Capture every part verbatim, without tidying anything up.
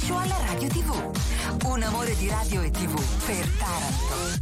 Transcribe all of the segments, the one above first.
Show alla Radio tivù. Un amore di radio e tivù per Taranto.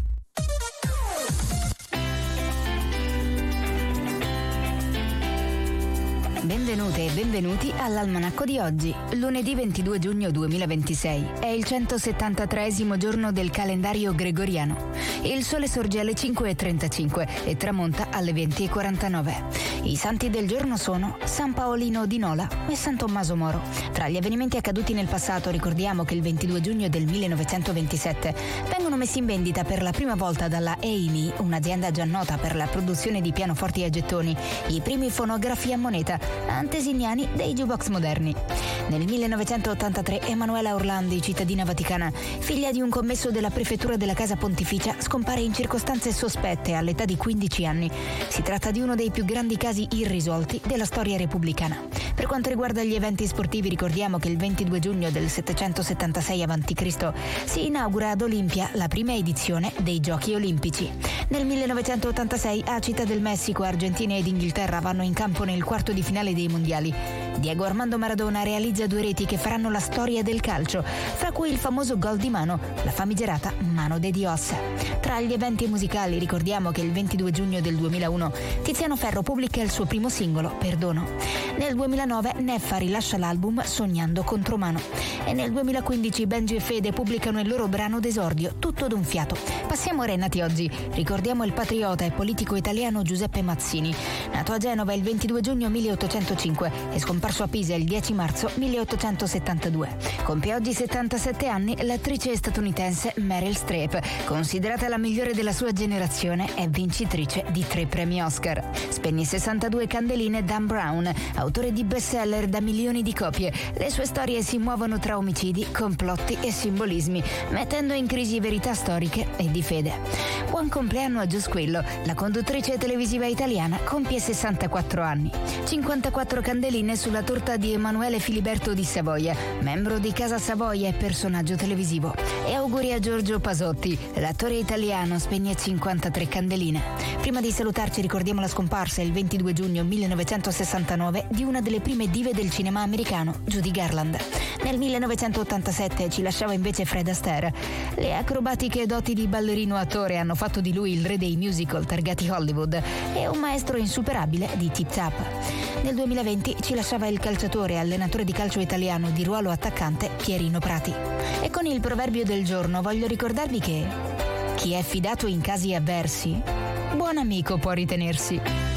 Benvenute e benvenuti all'Almanacco di oggi, lunedì ventidue giugno duemilaventisei. È il centosettantatreesimo giorno del calendario gregoriano. Il sole sorge alle cinque e trentacinque e tramonta alle venti e quarantanove. I santi del giorno sono San Paolino di Nola e San Tommaso Moro. Tra gli avvenimenti accaduti nel passato ricordiamo che il ventidue giugno del millenovecentoventisette vengono messi in vendita per la prima volta dalla A and E, un'azienda già nota per la produzione di pianoforti a gettoni, i primi fonografi a moneta, antesignani dei jukebox moderni. Nel millenovecentottantatré Emanuela Orlandi, cittadina vaticana, figlia di un commesso della prefettura della Casa Pontificia, scompare in circostanze sospette all'età di quindici anni. Si tratta di uno dei più grandi casi irrisolti della storia repubblicana. Per quanto riguarda gli eventi sportivi ricordiamo che il ventidue giugno del settecentosettantasei avanti Cristo si inaugura ad Olimpia la prima edizione dei Giochi Olimpici. Nel millenovecentottantasei a Città del Messico Argentina ed Inghilterra vanno in campo nel quarto di finale dei mondiali. Diego Armando Maradona realizza due reti che faranno la storia del calcio, fra cui il famoso gol di mano, la famigerata Mano de Dios. Tra gli eventi musicali ricordiamo che il ventidue giugno del duemilauno Tiziano Ferro pubblica il suo primo singolo, Perdono. Nel duemilanove Neffa rilascia l'album Sognando Contromano e nel duemilaquindici Benji e Fede pubblicano il loro brano d'esordio, Tutto d'un fiato. Passiamo ai nati oggi. Ricordiamo il patriota e politico italiano Giuseppe Mazzini, nato a Genova il ventidue giugno milleottocentocinque e scomparso a Pisa il dieci marzo milleottocentosettantadue. Compie oggi settantasette anni l'attrice statunitense Meryl Streep, considerata la migliore della sua generazione e vincitrice di tre premi Oscar. Spegne sessantadue candeline Dan Brown, autore di bestseller da milioni di copie. Le sue storie si muovono tra omicidi, complotti e simbolismi, mettendo in crisi verità storiche e di fede. Buon compleanno a Giusquillo, la conduttrice televisiva italiana compie sessantaquattro anni. cinquantaquattro candeline sulla torta di Emanuele Filiberto di Savoia, membro di Casa Savoia e personaggio televisivo. E auguri a Giorgio Pasotti, l'attore italiano, spegne cinquantatré candeline. Prima di salutarci ricordiamo la scomparsa il ventidue giugno millenovecentosessantanove di una delle prime dive del cinema americano, Judy Garland. Nel millenovecentottantasette ci lasciava invece Fred Astaire. Le acrobatiche doti di ballerino attore hanno fatto di lui il re dei musical targati Hollywood e un maestro insuperabile di Tip Tap. Nel duemilaventi ci lasciava il calciatore e allenatore di calcio italiano di ruolo attaccante Pierino Prati. E con il proverbio del giorno voglio ricordarvi che chi è fidato in casi avversi, buon amico può ritenersi.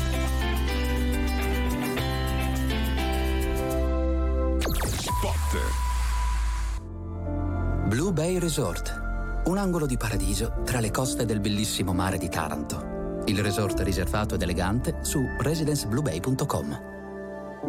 Blue Bay Resort, un angolo di paradiso tra le coste del bellissimo mare di Taranto. Il resort riservato ed elegante su residence blue bay punto com.